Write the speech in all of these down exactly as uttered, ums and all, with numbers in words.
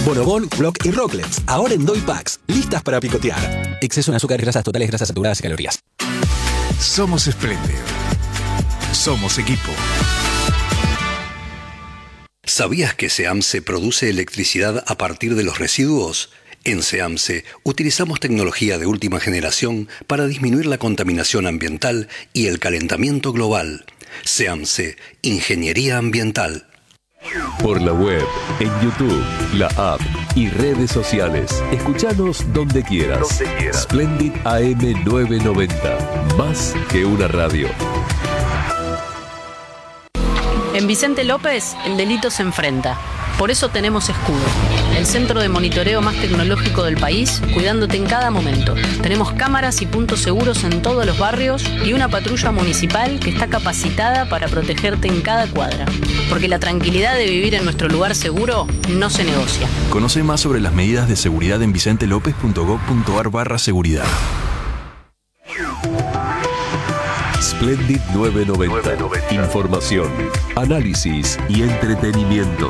Bonobón, Block y Rocklets, ahora en Doy Packs, listas para picotear. Exceso en azúcares, grasas totales, grasas saturadas y calorías. Somos Splendid. Somos equipo. ¿Sabías que SEAMSE produce electricidad a partir de los residuos? En SEAMSE utilizamos tecnología de última generación para disminuir la contaminación ambiental y el calentamiento global. SEAMSE, Ingeniería Ambiental. Por la web, en YouTube, la app y redes sociales. Escuchanos donde quieras. Donde quieras. Splendid A M novecientos noventa. Más que una radio. En Vicente López, el delito se enfrenta. Por eso tenemos Escudo, el centro de monitoreo más tecnológico del país, cuidándote en cada momento. Tenemos cámaras y puntos seguros en todos los barrios y una patrulla municipal que está capacitada para protegerte en cada cuadra. Porque la tranquilidad de vivir en nuestro lugar seguro no se negocia. Conoce más sobre las medidas de seguridad en vicentelopez.gov.ar barra seguridad. Splendid novecientos noventa. Información, análisis y entretenimiento.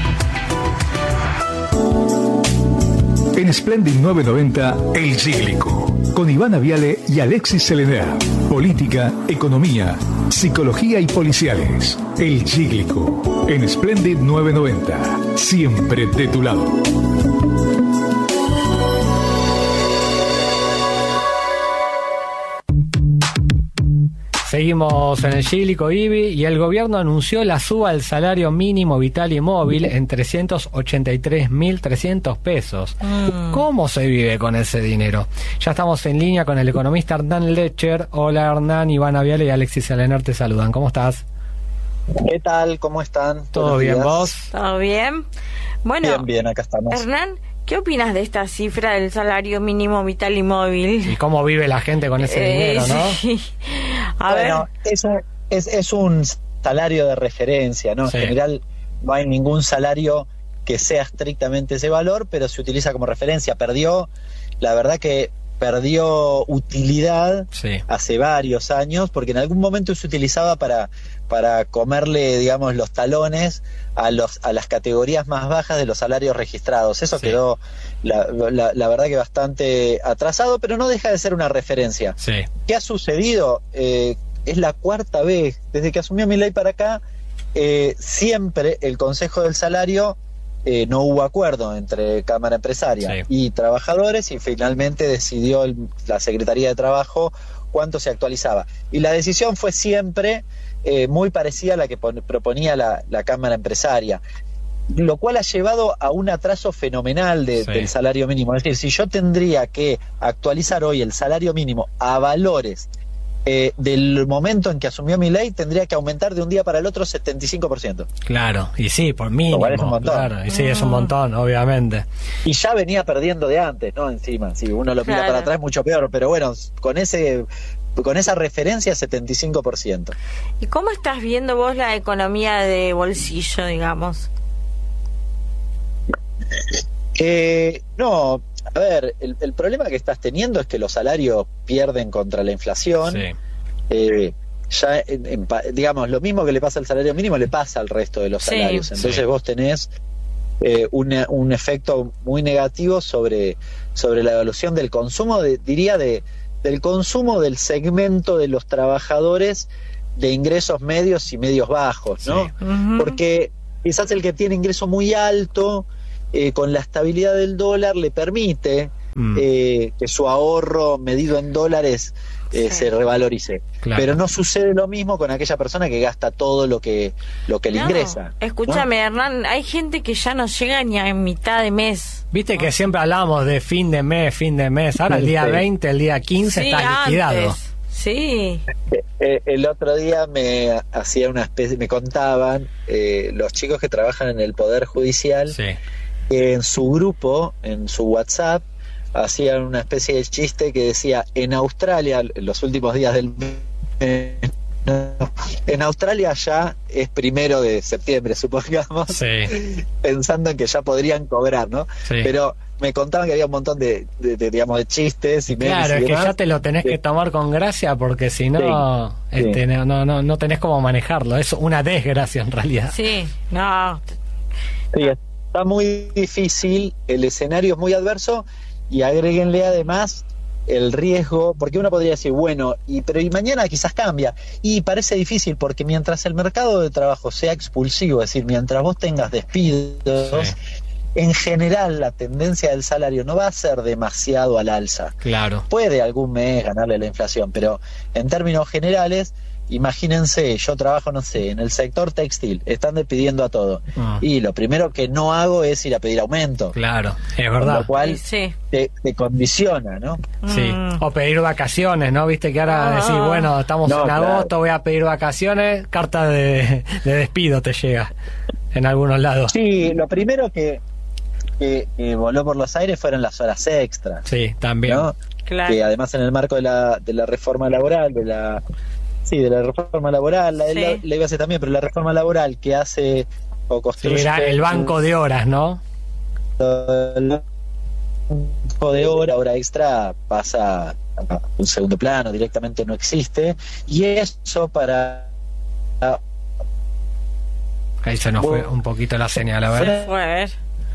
En Splendid novecientos noventa, El Cíclico, con Ivana Viale y Alexis Selenea. Política, economía, psicología y policiales. El Cíclico, en Splendid novecientos noventa. Siempre de tu lado. Seguimos en el Cíclico, Ibi, y el gobierno anunció la suba del salario mínimo vital y móvil en trescientos ochenta y tres mil trescientos pesos. Mm. ¿Cómo se vive con ese dinero? Ya estamos en línea con el economista Hernán Lecher. Hola Hernán, Ivana Viale y Alexis Selener te saludan. ¿Cómo estás? ¿Qué tal? ¿Cómo están? ¿Todo bien, días. Vos? ¿Todo bien? Bueno, bien, bien, acá estamos. Hernán, ¿qué opinas de esta cifra del salario mínimo vital y móvil? ¿Y cómo vive la gente con ese eh, dinero, no? Sí. A bueno, ver. Eso es, es un salario de referencia, ¿no? Sí. En general no hay ningún salario que sea estrictamente ese valor, pero se utiliza como referencia. Perdió, la verdad que perdió utilidad sí. hace varios años, porque en algún momento se utilizaba para, para comerle, digamos, los talones a los a las categorías más bajas de los salarios registrados. Eso sí. quedó, la, la, la verdad que bastante atrasado, pero no deja de ser una referencia. Sí. ¿Qué ha sucedido? Eh, es la cuarta vez, desde que asumió Milei para acá, eh, siempre el Consejo del Salario Eh, no hubo acuerdo entre Cámara Empresaria sí. y trabajadores, y finalmente decidió el, la Secretaría de Trabajo cuánto se actualizaba. Y la decisión fue siempre eh, muy parecida a la que pon, proponía la, la Cámara Empresaria, lo cual ha llevado a un atraso fenomenal de, sí. del salario mínimo. Es decir, si yo tendría que actualizar hoy el salario mínimo a valores Eh, del momento en que asumió Milei, tendría que aumentar de un día para el otro setenta y cinco por ciento. Claro, y sí, por mínimo. Es un montón. Claro, y sí, es un montón, obviamente. Y ya venía perdiendo de antes, ¿no? Encima, si uno lo mira claro. para atrás es mucho peor, pero bueno, con ese con esa referencia setenta y cinco por ciento. ¿Y cómo estás viendo vos la economía de bolsillo, digamos? Eh, no, a ver, el, el problema que estás teniendo es que los salarios pierden contra la inflación. Sí. Eh, ya, en, en, digamos, lo mismo que le pasa al salario mínimo le pasa al resto de los sí, salarios. Entonces sí. vos tenés eh, una, un efecto muy negativo sobre, sobre la evolución del consumo, de, diría, de del consumo del segmento de los trabajadores de ingresos medios y medios bajos, ¿no? Sí. Uh-huh. Porque quizás el que tiene ingreso muy alto, Eh, con la estabilidad del dólar, le permite mm. eh, que su ahorro medido en dólares eh, sí. se revalorice. Claro. Pero no sucede lo mismo con aquella persona que gasta todo lo que lo que no, le ingresa. Escúchame, ¿no? Hernán, hay gente que ya no llega ni a mitad de mes. Viste ¿no? que siempre hablamos de fin de mes, fin de mes. Ahora el día sí. veinte, el día quince sí, está liquidado. Antes. Sí. Eh, el otro día me hacía una especie, me contaban eh, los chicos que trabajan en el Poder Judicial. Sí. En su grupo, en su WhatsApp, hacían una especie de chiste que decía: en Australia, en los últimos días del mes, en Australia ya es primero de septiembre, supongamos, sí. pensando en que ya podrían cobrar, ¿no? Sí. Pero me contaban que había un montón de, de, de digamos, de chistes y memes. Claro, y es demás. que ya te lo tenés sí. que tomar con gracia, porque si no, sí. este, Sí. no, no, no tenés cómo manejarlo. Es una desgracia en realidad. Sí, no. Sí, está muy difícil, el escenario es muy adverso, y agréguenle además el riesgo, porque uno podría decir, bueno, y pero y mañana quizás cambia, y parece difícil porque mientras el mercado de trabajo sea expulsivo, es decir, mientras vos tengas despidos, sí, en general la tendencia del salario no va a ser demasiado al alza. Claro. Puede algún mes ganarle la inflación, pero en términos generales, imagínense, yo trabajo, no sé, en el sector textil, están despidiendo a todo, ah. y lo primero que no hago es ir a pedir aumento. Claro, es verdad. Con lo cual sí. te, te condiciona, ¿no? Sí, mm. o pedir vacaciones, ¿no? Viste que ahora ah. decís, bueno, estamos no, en agosto, claro, voy a pedir vacaciones, carta de, de despido te llega en algunos lados. Sí, lo primero que, que, que voló por los aires fueron las horas extras. Sí, también. ¿No? Claro. Que además en el marco de la, de la reforma laboral, de la... Sí, de la reforma laboral, la, sí. la, la iba a hacer también, pero la reforma laboral que hace o construye... Sí, era el banco de horas, ¿no? El banco de hora, hora extra pasa a un segundo plano, directamente no existe, y eso para... Ahí se nos fue un poquito la señal, a ver. Fue, a ver.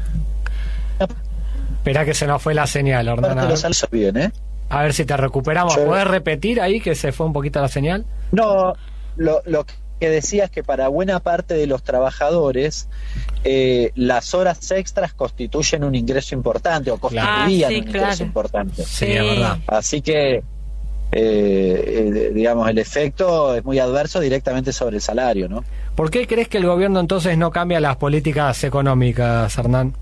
Espera que se nos fue la señal, Hernán. Los bien, ¿eh? A ver si te recuperamos. Yo... ¿Podés repetir ahí que se fue un poquito la señal? No, lo, lo que decía es que para buena parte de los trabajadores eh, las horas extras constituyen un ingreso importante o constituían ah, sí, un claro. ingreso importante. Sí, es verdad. Así que, eh, eh, digamos, el efecto es muy adverso directamente sobre el salario, ¿no? ¿Por qué crees que el gobierno entonces no cambia las políticas económicas, Hernán?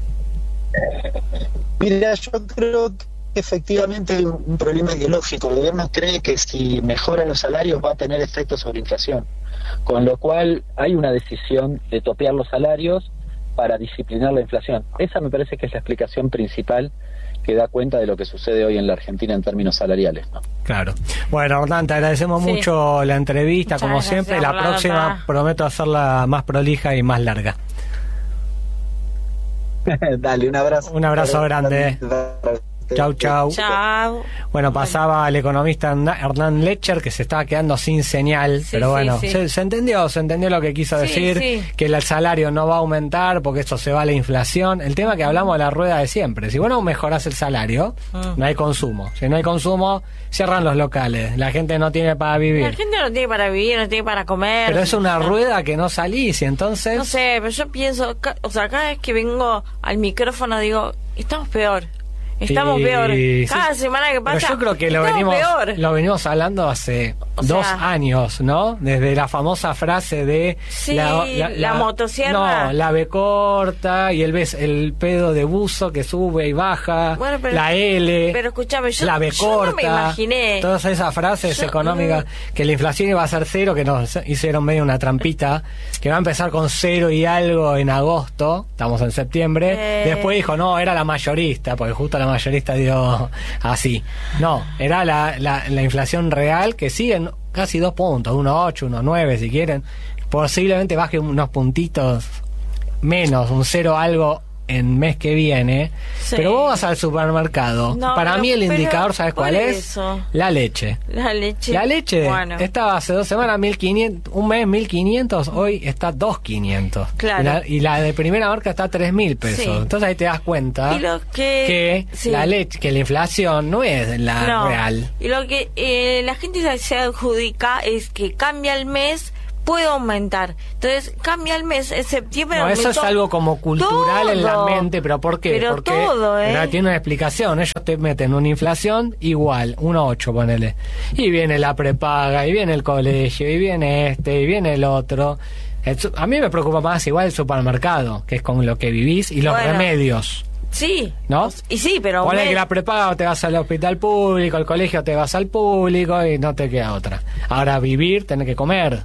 Mira, yo creo que efectivamente hay un problema ideológico. El gobierno cree que si mejora los salarios va a tener efectos sobre la inflación, con lo cual hay una decisión de topear los salarios para disciplinar la inflación. Esa me parece que es la explicación principal que da cuenta de lo que sucede hoy en la Argentina en términos salariales, ¿no? Claro. Bueno, Hernán, te agradecemos sí. mucho la entrevista, Muchas como siempre. La próxima verdad. prometo hacerla más prolija y más larga. Dale, un abrazo. Un abrazo grande. Chau, chau. Chau. Bueno, pasaba el economista Hernán Lecher, que se estaba quedando sin señal, sí, pero bueno, sí, sí. Se, se entendió, se entendió lo que quiso sí, decir, sí. que el salario no va a aumentar porque esto se va a la inflación. El tema que hablamos de la rueda de siempre, si vos no mejorás el salario, mm. no hay consumo. Si no hay consumo, cierran los locales, la gente no tiene para vivir. La gente no tiene para vivir, no tiene para comer. Pero es una rueda que no salís, y entonces... No sé, pero yo pienso, o sea, cada vez que vengo al micrófono digo, estamos peor. Estamos y, peor. Cada sí, semana que pasa. Pero yo creo que lo venimos, lo venimos hablando hace o dos sea, años, ¿no? Desde la famosa frase de sí, la, la, la, la motosierra. No, la B corta y el, el pedo de buzo que sube y baja. Bueno, pero, la L. Pero escúchame, yo, la B yo corta. no me imaginé. Todas esas frases yo, económicas, mm, que la inflación iba a ser cero, que nos hicieron medio una trampita, que va a empezar con cero y algo en agosto, estamos en septiembre. Eh. Después dijo, no, era la mayorista, porque justo la mayorista dio así. No, era la, la, la inflación real, que sigue en casi dos puntos, uno ocho, uno nueve si quieren. Posiblemente baje unos puntitos menos, un cero algo en mes que viene. Sí. Pero vos vas al supermercado. No, Para pero, mí el indicador, ¿sabes cuál es? Eso. La leche. La leche. La leche bueno. estaba hace dos semanas mil quinientos, un mes mil quinientos, hoy está dos mil quinientos. Claro. Y la, y la de primera marca está tres mil pesos. Sí. Entonces ahí te das cuenta y lo que, que sí. la leche, que la inflación no es la no. real. Y lo que eh, la gente se adjudica es que cambia el mes, puede aumentar. Entonces, cambia el mes, en septiembre. No, eso es algo como cultural todo. En la mente, pero ¿por qué? Pero Porque todo, ¿eh? no, tiene una explicación. Ellos te meten una inflación igual, uno ocho, ponele. Y viene la prepaga, y viene el colegio, y viene este, y viene el otro. El, a mí me preocupa más igual el supermercado, que es con lo que vivís, y los bueno. remedios. Sí, ¿no? Y sí, pero ponle me... que la prepaga te vas al hospital público, al colegio te vas al público y no te queda otra. Ahora vivir, tenés que comer.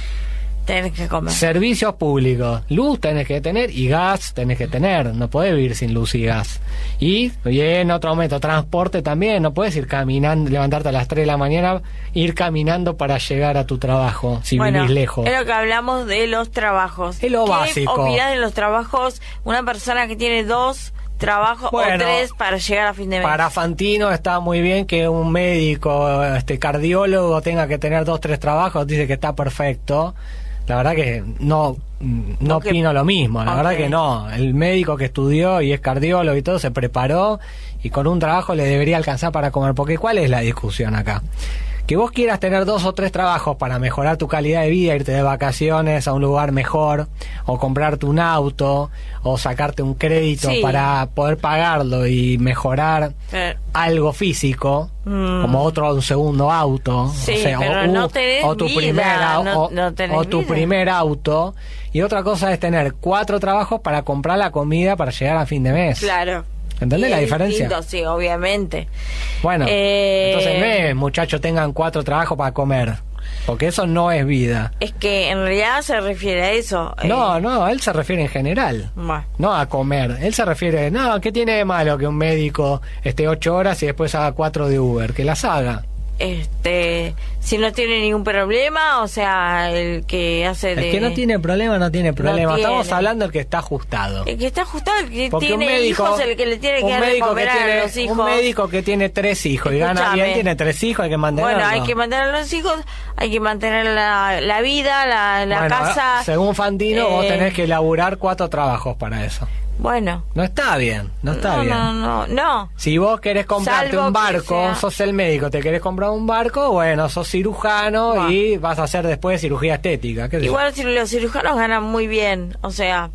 Tenés que comer. Servicios públicos, luz tenés que tener y gas tenés que tener, no podés vivir sin luz y gas. Y bien, otro aumento, transporte también, no puedes ir caminando, levantarte a las tres de la mañana, ir caminando para llegar a tu trabajo, si bueno, vivís lejos. Es lo que hablamos de los trabajos. Es lo ¿Qué básico. opinás de los trabajos? Una persona que tiene dos trabajo bueno, o tres para llegar a fin de mes. Para Fantino está muy bien que un médico, este cardiólogo tenga que tener dos, tres trabajos, dice que está perfecto. la verdad que no no Okay. opino lo mismo, la Okay. verdad que no. El médico que estudió y es cardiólogo y todo se preparó y con un trabajo le debería alcanzar para comer, porque ¿cuál es la discusión acá? Que vos quieras tener dos o tres trabajos para mejorar tu calidad de vida, irte de vacaciones a un lugar mejor, o comprarte un auto, o sacarte un crédito Sí. para poder pagarlo y mejorar Pero- algo físico, Mm. como otro un segundo auto, Sí, o, sea, pero o, no u- tenés o tu vida, primer au- no- o, no tenés o tu vida. primer auto, y otra cosa es tener cuatro trabajos para comprar la comida para llegar a fin de mes. Claro. ¿Entendés Y la es diferencia? distinto, sí, obviamente. Bueno, Eh, entonces no es, muchachos, tengan cuatro trabajos para comer, porque eso no es vida. Es que en realidad se refiere a eso. eh, No, no, él se refiere en general, bueno. no a comer. Él se refiere, no, ¿qué tiene de malo que un médico esté ocho horas y después haga cuatro de Uber? Que las haga. Este, si no tiene ningún problema, o sea, el que hace de... El que no tiene problema, no tiene problema. tiene. Estamos hablando del que está ajustado. El que está ajustado, el que Porque un tiene médico, hijos, el que le tiene que un dar de médico que comer a tiene, los hijos. un médico que tiene tres hijos y gana Escúchame. bien, tiene tres hijos, hay que mantenerlo. Bueno, hay que mantener a los hijos, hay que mantener la, la vida, la, la Bueno, casa. según Fantino, vos eh, tenés que elaborar cuatro trabajos para eso. Bueno. No está bien, no está no, bien. No, no, no. Si vos querés comprarte Salvo un que barco, sea- sos el médico, te querés comprar un barco, bueno, sos cirujano Bah. y vas a hacer después cirugía estética. ¿qué sé yo? Igual si los cirujanos ganan muy bien, o sea...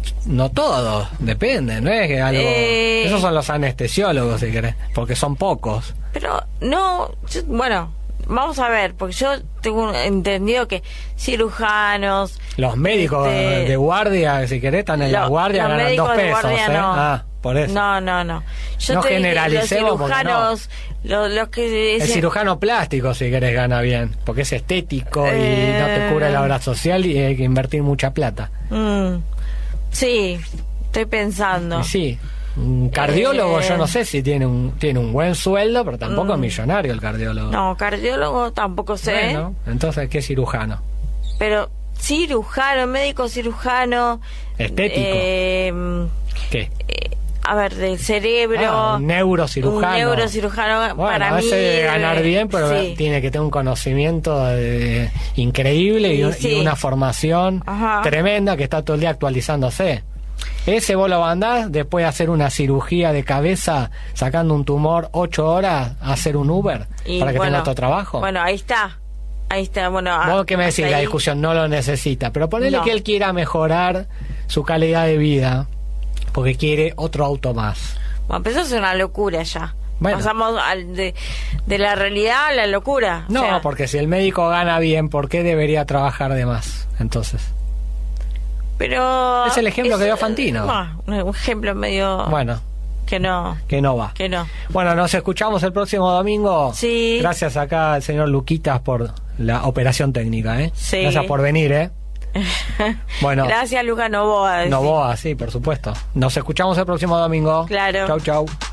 No todos, depende, no es que algo... Eh. Esos son los anestesiólogos, si querés, porque son pocos. Pero no, yo- bueno, vamos a ver, porque yo tengo entendido que cirujanos... Los médicos Este, de guardia, si querés, están en lo- la guardia, los ganan médicos dos de pesos, guardia ¿eh? no. Ah, por eso. No, no, no. Yo No te dije, generalicemos, los porque cirujanos, los, los que... El ese- cirujano plástico, si querés, gana bien, porque es estético y Eh. no te cubre la obra social y hay que invertir mucha plata. Mm, sí, estoy pensando. Y sí, un cardiólogo Eh. yo no sé si tiene un tiene un buen sueldo, pero tampoco es Mm. millonario el cardiólogo. No, cardiólogo tampoco sé, Bueno, entonces, ¿qué cirujano? pero cirujano, médico cirujano... Estético. eh, ¿Qué? a ver, del cerebro... Ah, un neurocirujano. Un neurocirujano Bueno, para a mí... veces debe ganar bien, pero sí. tiene que tener un conocimiento eh, increíble y, Sí, un- sí. y una formación Ajá. tremenda que está todo el día actualizándose. Ese vos lo mandás después de hacer una cirugía de cabeza, sacando un tumor ocho horas, a hacer un Uber Y para que bueno, tenga otro trabajo. Bueno, ahí está. Ahí está, bueno... Vos que me decís, hasta la ahí. discusión no lo necesita, pero ponele No. que él quiera mejorar su calidad de vida porque quiere otro auto más. Bueno, pero eso es una locura ya. Bueno. Pasamos al de, de la realidad a la locura. O No, sea, porque si el médico gana bien, ¿por qué debería trabajar de más? Entonces, pero... Es el ejemplo que dio Fantino. Bueno, un ejemplo medio... bueno, Que no, que no va. que no. Bueno, nos escuchamos el próximo domingo. Sí. Gracias acá al señor Luquitas por la operación técnica, ¿eh? Sí. Gracias por venir, ¿eh? Bueno. Gracias, Luca Novoa. Novoa, sí, por supuesto. Nos escuchamos el próximo domingo. Claro. Chau, chau.